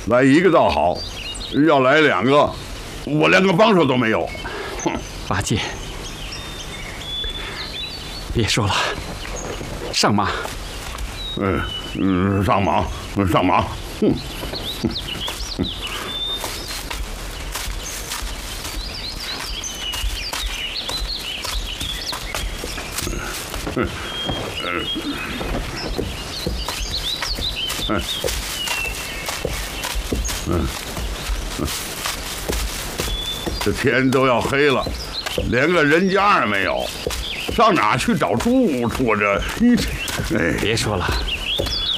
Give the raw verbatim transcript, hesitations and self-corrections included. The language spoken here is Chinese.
来一个倒好，要来两个，我连个帮手都没有。哼， 八戒，别说了，上马。 嗯嗯，上马，上马。哼。 嗯，嗯，嗯，嗯，嗯，这天都要黑了，连个人家也没有，上哪去找住处？这，你， 哎，别说了。